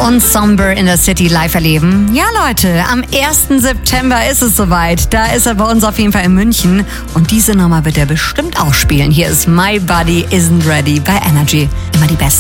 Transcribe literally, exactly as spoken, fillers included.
und Somber in the City live erleben? Ja, Leute, am ersten September ist es soweit. Da ist er bei uns auf jeden Fall in München. Und diese Nummer wird er bestimmt auch spielen. Hier ist My Body Isn't Ready bei Energy. Immer die Besten.